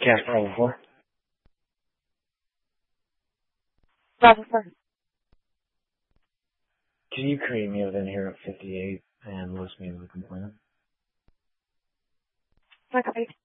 Cast Bravo 4. Bravo 4. Can you create me within here at 58 and list me as a complainant? Okay.